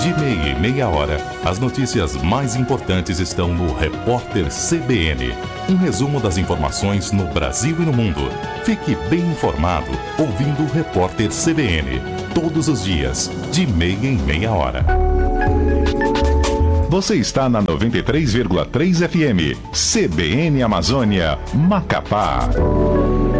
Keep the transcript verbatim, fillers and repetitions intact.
De meia em meia hora, as notícias mais importantes estão no Repórter C B N. Um resumo das informações no Brasil e no mundo. Fique bem informado ouvindo o Repórter C B N. Todos os dias, de meia em meia hora. Você está na noventa e três vírgula três F M. C B N Amazônia, Macapá.